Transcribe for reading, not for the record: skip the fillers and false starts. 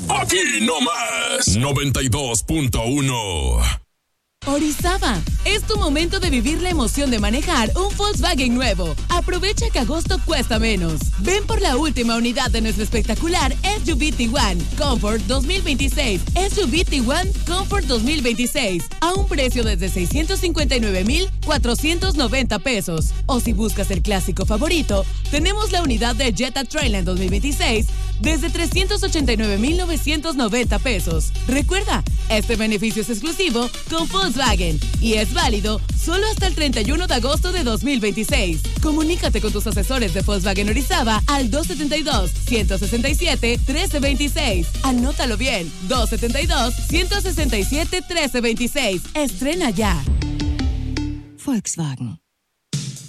Aquí nomás 92.1. Orizaba, es tu momento de vivir la emoción de manejar un Volkswagen nuevo. Aprovecha que agosto cuesta menos. Ven por la última unidad de nuestro espectacular SUV Tiguan Comfort 2026. SUV Tiguan Comfort 2026 a un precio desde 659,490 pesos. O si buscas el clásico favorito, tenemos la unidad de Jetta Trailland 2026 desde 389,990 pesos. Recuerda, este beneficio es exclusivo con Volkswagen y es válido solo hasta el 31 de agosto de 2026. Comunícate con tus asesores de Volkswagen Orizaba al 272-167-1326. Anótalo bien, 272-167-1326. Estrena ya. Volkswagen.